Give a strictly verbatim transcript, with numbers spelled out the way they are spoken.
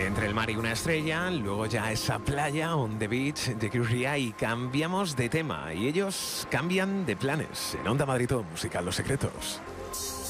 Entre el mar y una estrella, luego ya esa playa on the beach de Chris Ria y cambiamos de tema y ellos cambian de planes. En Onda Madrid Todo Musical, Los Secretos.